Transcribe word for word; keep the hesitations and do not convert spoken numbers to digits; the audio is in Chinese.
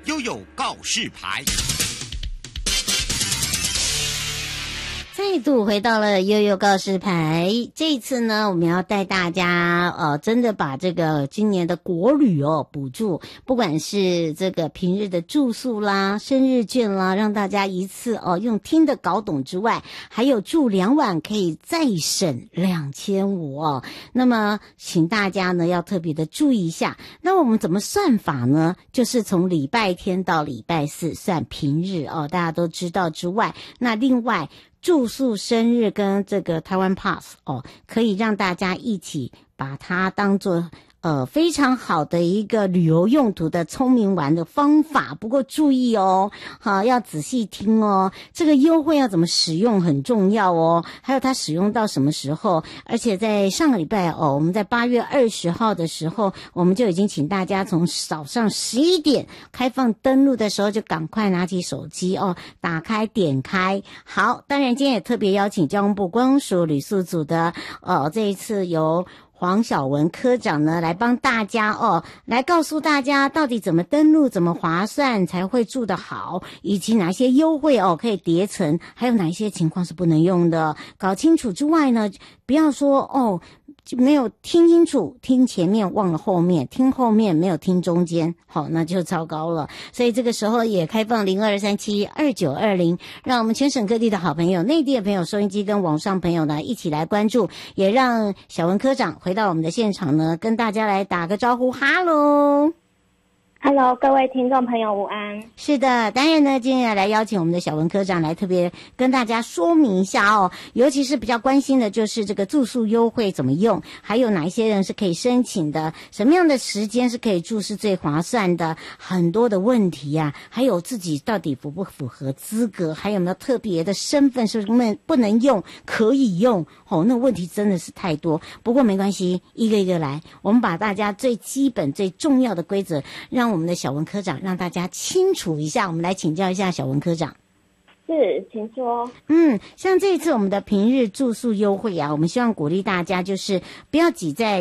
悠悠告示牌。 再度回到了悠悠告示牌，这一次呢，我们要带大家呃，真的把这个今年的国旅哦补助，不管是这个平日的住宿啦、生日券啦，让大家一次哦用听的搞懂之外，还有住两晚可以再省两千五哦。那么，请大家呢要特别的注意一下。那我们怎么算法呢？就是从礼拜天到礼拜四算平日哦，大家都知道之外，那另外。住宿、生日跟这个台湾 Pass 哦，可以让大家一起把它当作呃非常好的一个旅游用途的聪明玩的方法。不过注意哦，好，要仔细听哦，这个优惠要怎么使用很重要哦，还有它使用到什么时候。而且在上个礼拜哦，我们在八月二十号的时候，我们就已经请大家从早上十一点开放登录的时候，就赶快拿起手机哦，打开点开。好，当然今天也特别邀请交通部观光署旅宿组的呃这一次由黄晓文科长呢，来帮大家哦，来告诉大家到底怎么登录、怎么划算才会住得好，以及哪些优惠哦可以叠层，还有哪一些情况是不能用的。搞清楚之外呢，不要说哦没有听清楚，听前面忘了后面，听后面没有听中间，好，那就糟糕了。所以这个时候也开放零二三七二九二零，让我们全省各地的好朋友、内地的朋友、收音机跟网上朋友呢一起来关注，也让小文科长回到我们的现场呢，跟大家来打个招呼，哈喽。 Hello， 各位听众朋友，午安。 是的，当然呢，今天要来邀请我们的小文科长来特别跟大家说明一下哦，尤其是比较关心的就是这个住宿优惠怎么用，还有哪一些人是可以申请的，什么样的时间是可以住是最划算的，很多的问题啊，还有自己到底符不符合资格，还有没有特别的身份是不是不能用，可以用哦，那问题真的是太多。不过没关系，一个一个来，我们把大家最基本最重要的规则让我们的小文科长让大家清楚一下，我们来请教一下小文科长。 是，请说。 嗯，像这一次我们的平日住宿优惠啊，我们希望鼓励大家就是不要挤在